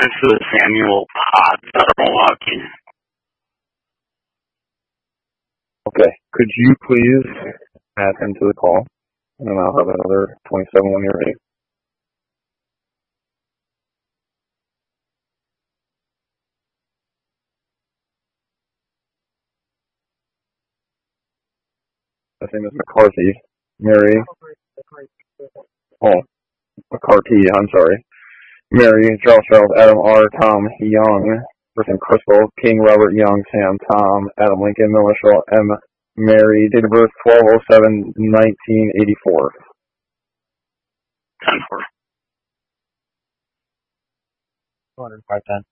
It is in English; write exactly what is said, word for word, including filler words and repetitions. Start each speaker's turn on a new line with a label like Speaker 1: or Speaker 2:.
Speaker 1: This is Samuel Potts out of Milwaukee.
Speaker 2: Okay. Could you please pass into the call? And then I'll have another twenty-seven when you're ready. His name is McCarthy. Mary. Oh, McCarthy, I'm sorry. Mary, Charles Charles, Adam R, Tom Young, person Crystal, King, Robert Young, Sam, Tom, Adam Lincoln, Michelle M, Mary, date of birth twelve oh seven nineteen eighty-four.
Speaker 1: ten four.
Speaker 3: two hundred, five ten.